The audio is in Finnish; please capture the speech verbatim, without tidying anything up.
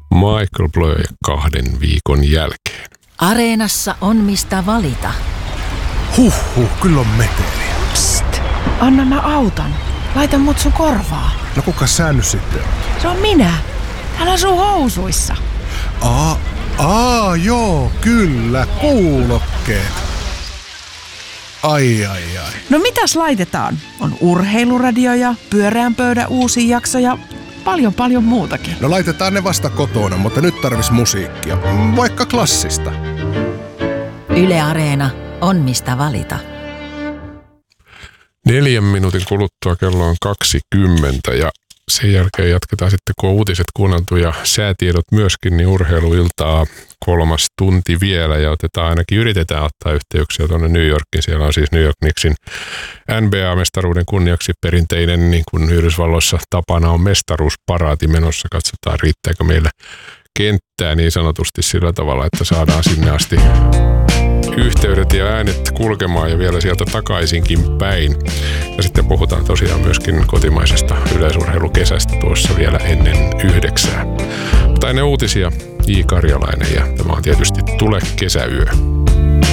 Michael Blöö kahden viikon jälkeen. Areenassa on mistä valita. Huhhuh, kyllä on meteliä. Psst, anna mä autan. Laita mut sun korvaa. No kuka sä nyt sitten? Se on minä. Täällä on sun housuissa. Aa, aa joo, kyllä, kuulokkeet. Ai, ai, ai. No mitäs laitetaan? On urheiluradio ja pyöreän pöydän uusi jakso ja paljon paljon muutakin. No laitetaan ne vasta kotona, mutta nyt tarvis musiikkia. Vaikka klassista. Yle Areena on mistä valita. Neljän minuutin kuluttua kello on kaksikymmentä ja sen jälkeen jatketaan sitten, kun on uutiset kuunneltu ja säätiedot myöskin, niin urheiluiltaa kolmas tunti vielä ja otetaan ainakin, yritetään ottaa yhteyksiä tuonne New Yorkiin. Siellä on siis New York Knicksin N B A-mestaruuden kunniaksi perinteinen, niin kuin Yhdysvalloissa tapana on mestaruusparaati menossa. Katsotaan, riittääkö meillä kenttää niin sanotusti sillä tavalla, että saadaan sinne asti yhteydet ja äänet kulkemaan ja vielä sieltä takaisinkin päin. Ja sitten puhutaan tosiaan myöskin kotimaisesta yleisurheilukesästä tuossa vielä ennen yhdeksää. Mutta ennen uutisia J. Karjalainen ja tämä on tietysti Tule kesäyö.